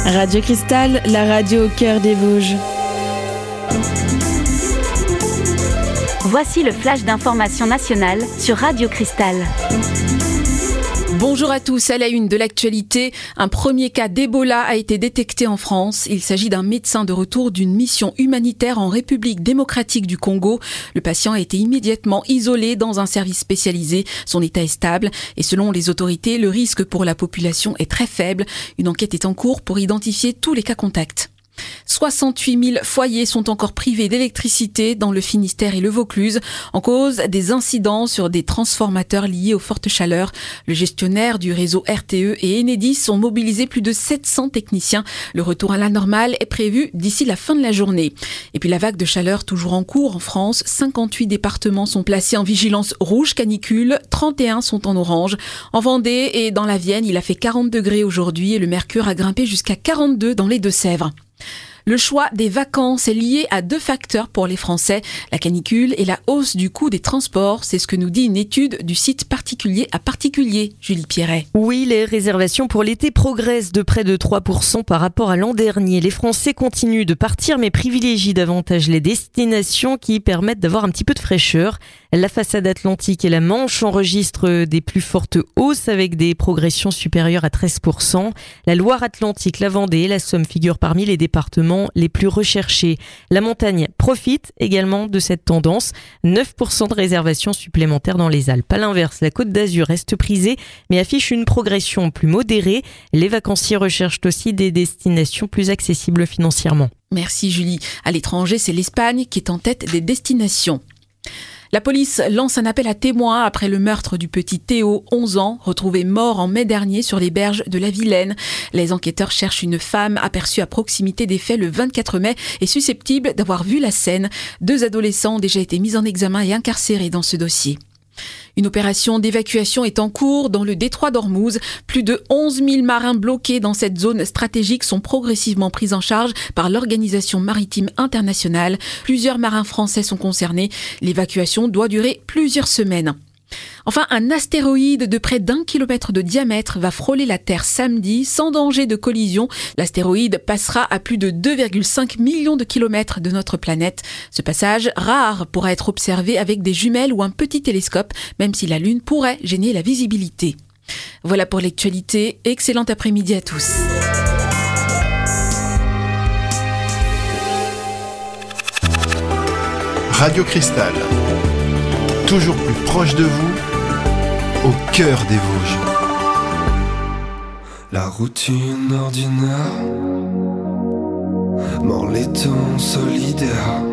Radio Cristal, la radio au cœur des Vosges. Voici le flash d'information nationale sur Radio Cristal. Bonjour à tous, à la une de l'actualité, un premier cas d'Ebola a été détecté en France. Il s'agit d'un médecin de retour d'une mission humanitaire en République démocratique du Congo. Le patient a été immédiatement isolé dans un service spécialisé. Son état est stable et selon les autorités, le risque pour la population est très faible. Une enquête est en cours pour identifier tous les cas contacts. 68 000 foyers sont encore privés d'électricité dans le Finistère et le Vaucluse en cause des incidents sur des transformateurs liés aux fortes chaleurs. Le gestionnaire du réseau RTE et Enedis ont mobilisé plus de 700 techniciens. Le retour à la normale est prévu d'ici la fin de la journée. Et puis la vague de chaleur toujours en cours en France. 58 départements sont placés en vigilance rouge canicule, 31 sont en orange. En Vendée et dans la Vienne, il a fait 40 degrés aujourd'hui et le mercure a grimpé jusqu'à 42 dans les Deux-Sèvres. Le choix des vacances est lié à deux facteurs pour les Français, la canicule et la hausse du coût des transports. C'est ce que nous dit une étude du site Particulier à Particulier. Julie Pierret. Oui, les réservations pour l'été progressent de près de 3% par rapport à l'an dernier. Les Français continuent de partir mais privilégient davantage les destinations qui permettent d'avoir un petit peu de fraîcheur. La façade atlantique et la Manche enregistrent des plus fortes hausses avec des progressions supérieures à 13%. La Loire-Atlantique, la Vendée et la Somme figurent parmi les départements les plus recherchés. La montagne profite également de cette tendance. 9% de réservations supplémentaires dans les Alpes. À l'inverse, la Côte d'Azur reste prisée mais affiche une progression plus modérée. Les vacanciers recherchent aussi des destinations plus accessibles financièrement. Merci Julie. À l'étranger, c'est l'Espagne qui est en tête des destinations. La police lance un appel à témoins après le meurtre du petit Théo, 11 ans, retrouvé mort en mai dernier sur les berges de la Vilaine. Les enquêteurs cherchent une femme aperçue à proximité des faits le 24 mai et susceptible d'avoir vu la scène. 2 adolescents ont déjà été mis en examen et incarcérés dans ce dossier. Une opération d'évacuation est en cours dans le détroit d'Ormuz. Plus de 11 000 marins bloqués dans cette zone stratégique sont progressivement pris en charge par l'Organisation maritime internationale. Plusieurs marins français sont concernés. L'évacuation doit durer plusieurs semaines. Enfin, un astéroïde de près d'1 kilomètre de diamètre va frôler la Terre samedi sans danger de collision. L'astéroïde passera à plus de 2,5 millions de kilomètres de notre planète. Ce passage, rare, pourra être observé avec des jumelles ou un petit télescope, même si la Lune pourrait gêner la visibilité. Voilà pour l'actualité. Excellent après-midi à tous. Radio Cristal. Toujours plus proche de vous, au cœur des Vosges. La routine ordinaire mord les temps solidaires.